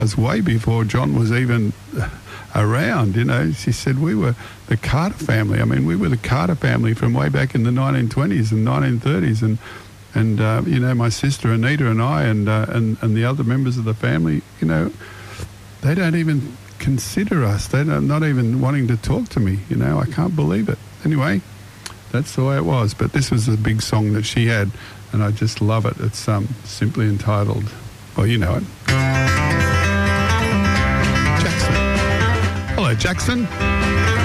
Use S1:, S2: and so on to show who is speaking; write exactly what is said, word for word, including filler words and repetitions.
S1: was way before John was even around, you know. She said we were the Carter family. I mean, we were the Carter family from way back in the nineteen twenties and nineteen thirties, and and uh, you know, my sister Anita and I and uh, and and the other members of the family, you know, they don't even consider us. They're not even wanting to talk to me. You know, I can't believe it. Anyway, that's the way it was. But this was a big song that she had, and I just love it. It's um simply entitled, well, you know it. Jackson. Hello, Jackson.